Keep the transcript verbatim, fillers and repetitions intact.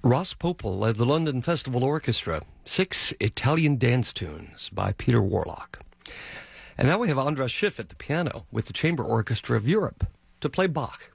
Ross Popel led the London Festival Orchestra, six Italian dance tunes by Peter Warlock. And now we have Andras Schiff at the piano with the Chamber Orchestra of Europe to play Bach.